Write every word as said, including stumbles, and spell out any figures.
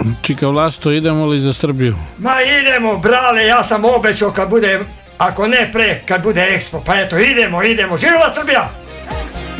Čika Vlasto, idemo li za Srbiju? Ma idemo, brale, ja sam obećao kad bude, ako ne pre, kad bude Expo, pa eto, idemo, idemo, živjela Srbija!